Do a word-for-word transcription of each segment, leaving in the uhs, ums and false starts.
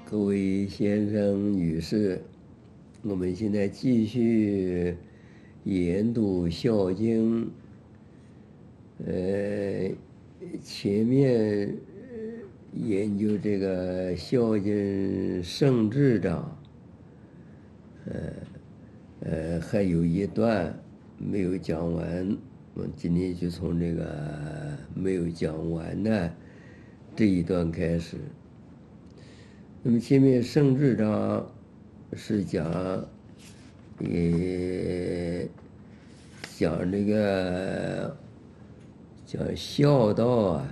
各位先生、女士，我们现在继续研读《孝经》。呃，前面研究这个《孝经》圣智章，呃呃，还有一段没有讲完，我今天就从这个没有讲完的这一段开始。那么前面圣智章是讲，呃，讲这个讲孝道啊，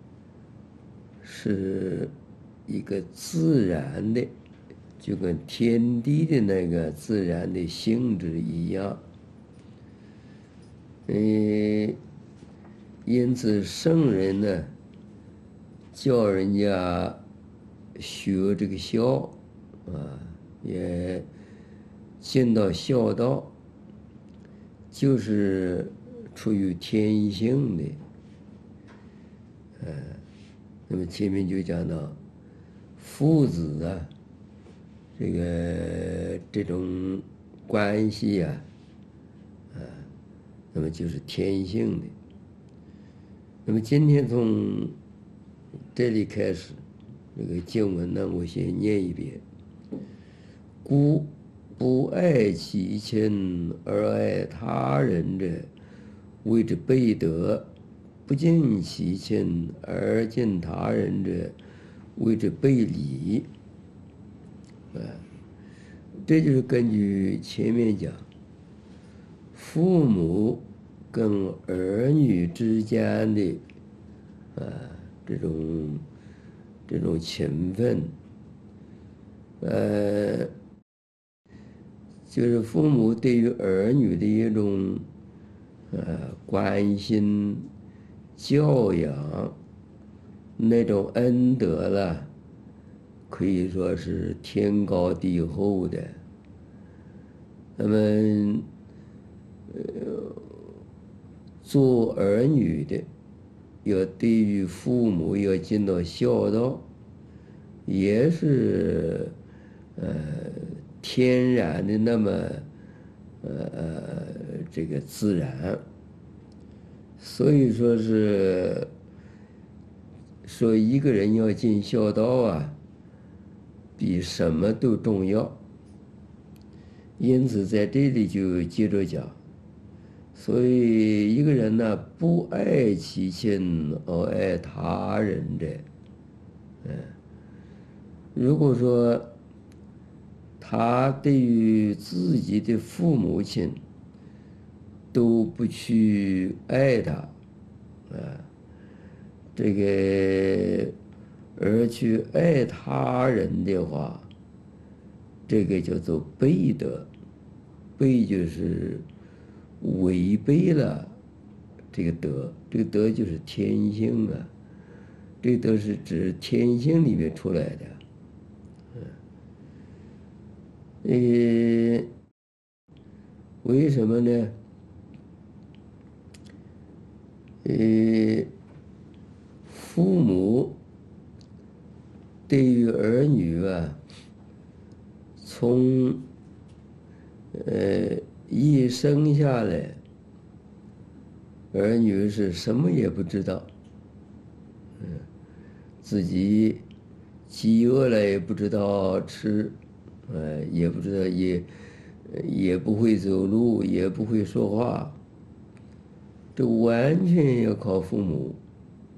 是一个自然的，就跟天地的那个自然的性质一样。嗯，因此圣人呢，叫人家学这个孝啊，也尽到孝道，就是出于天性的。呃，那么前面就讲到父子啊，这个这种关系啊，啊，那么就是天性的。那么今天从这里开始，这个经文呢，我先念一遍。故不爱其亲而爱他人者，谓之悖德；不敬其亲而敬他人者，谓之悖礼。啊，这就是根据前面讲，父母跟儿女之间的啊这种这种情分，呃，就是父母对于儿女的一种呃关心、教养，那种恩德了，可以说是天高地厚的。那么，呃，做儿女的要对于父母要尽到孝道，也是呃天然的那么呃这个自然。所以说是说一个人要尽孝道啊，比什么都重要。因此在这里就接着讲，所以一个人呢，不爱其亲而爱他人者，嗯，如果说他对于自己的父母亲都不去爱他，啊，这个而去爱他人的话，这个叫做悖德。悖就是违背了这个德，这个德就是天性啊，这个德是指天性里面出来的。呃，为什么呢？呃，父母对于儿女啊，从呃一生下来，儿女是什么也不知道，嗯，自己饥饿了也不知道吃，呃，也不知道也也不会走路，也不会说话，这完全要靠父母